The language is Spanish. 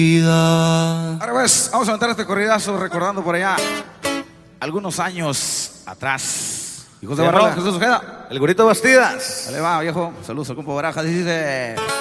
Ahora pues, vamos a aventar este corridazo recordando por allá algunos años atrás. Y José Barrón, Jesús Ojeda, el Gorito Bastidas. Dale va, viejo. Saludos al compa Barajas. Dice...